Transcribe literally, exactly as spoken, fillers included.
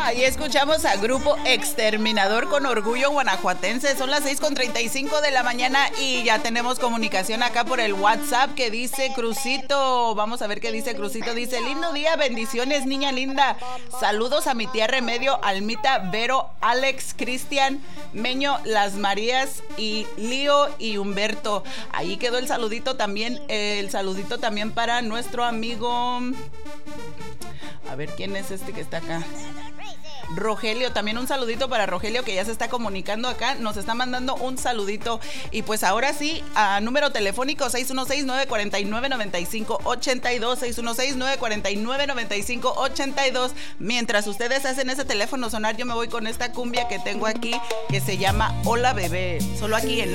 Ahí escuchamos a Grupo Exterminador con Orgullo Guanajuatense. Son las seis con treinta y cinco de la mañana y ya tenemos comunicación acá por el WhatsApp que dice Crucito. Vamos a ver qué dice Crucito. Dice, lindo día, bendiciones, niña linda. Saludos a mi tía Remedio, Almita, Vero, Alex, Cristian, Meño, Las Marías y Lío y Humberto. Ahí quedó el saludito también, el saludito también para nuestro amigo. A ver quién es este que está acá. Rogelio, también un saludito para Rogelio que ya se está comunicando acá, nos está mandando un saludito. Y pues ahora sí, a número telefónico seis uno seis, nueve cuatro nueve, nueve cinco ocho dos, seis uno seis, nueve cuatro nueve, nueve cinco ocho dos. Mientras ustedes hacen ese teléfono sonar, yo me voy con esta cumbia que tengo aquí que se llama Hola Bebé, solo aquí en